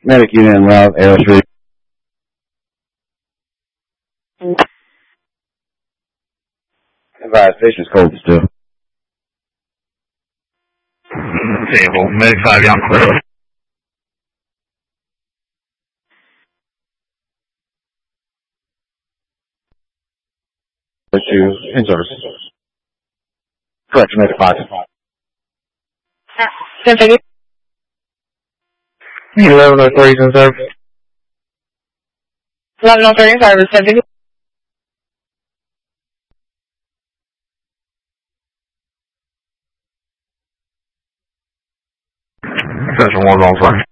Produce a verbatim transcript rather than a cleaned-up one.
Medic unit in route, Arrow Street. Advise, patient's cold still. Table, Medic five, young clear. Two, in service. Correct, Medic five. Continue. eleven oh three in service. eleven oh three in service. Continue. Session one on fire.